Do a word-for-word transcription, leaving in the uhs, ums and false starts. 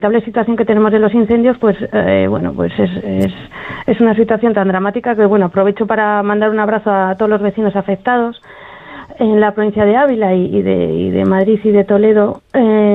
lamentable situación que tenemos de los incendios, pues eh, bueno, pues es, es, es una situación tan dramática que, bueno, aprovecho para mandar un abrazo a todos los vecinos afectados en la provincia de Ávila y, y, de, y de Madrid y de Toledo. Eh,